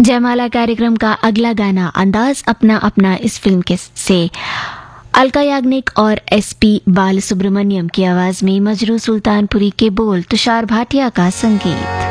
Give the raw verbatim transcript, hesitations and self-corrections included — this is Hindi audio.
जयमाला कार्यक्रम का अगला गाना अंदाज अपना अपना इस फिल्म के से अलका याग्निक और एसपी बालसुब्रमण्यम की आवाज में मजरू सुल्तानपुरी के बोल, तुषार भाटिया का संगीत।